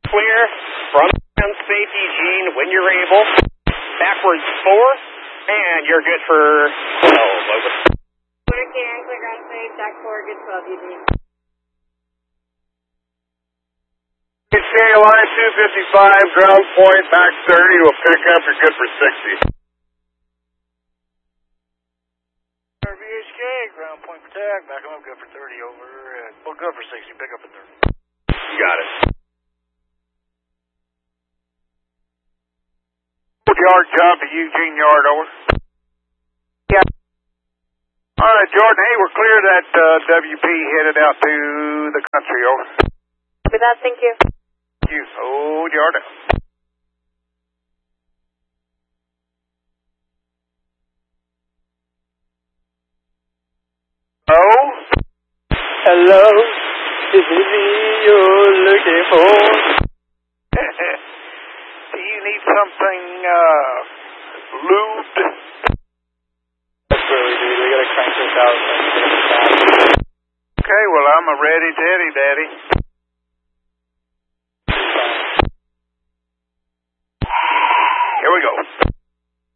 Clear. Front ground safety, Gene, when you're able. Backwards 4. And you're good for 12. Over. Clear can, clear ground safe, back 4, good 12, Eugene. CA line 255, ground point, back 30, we'll pick up, you're good for 60. RVHK, ground point protect, back up, good for 30, over, well, good for 60, pick up at 30. You got it. Yard job to Eugene Yard, over. Yeah. All right, Jordan, hey, we're clear that WP headed out to the country, over. With that, thank you. Thank you. Hold yard out. Hello? Hello. Is it me you're looking for? Do you need something lubed? That's where we do. We gotta crank this out. Okay, well, I'm a ready teddy, Daddy.